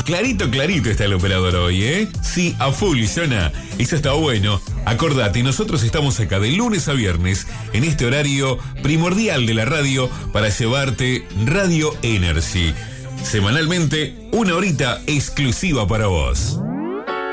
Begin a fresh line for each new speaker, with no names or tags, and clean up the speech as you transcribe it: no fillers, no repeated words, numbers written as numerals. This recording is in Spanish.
Clarito, clarito está el operador hoy, ¿eh? Sí, a full, Jonah. Eso está bueno. Acordate, nosotros estamos acá de lunes a viernes en este horario primordial de la radio para llevarte Radio Energy. Semanalmente, una horita exclusiva para vos.